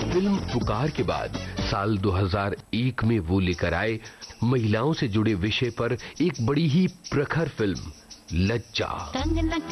Film पुकार के बाद साल 2001 में वो लेकर आए महिलाओं से जुड़े विषय पर एक बड़ी ही प्रखर फिल्म लज्जा।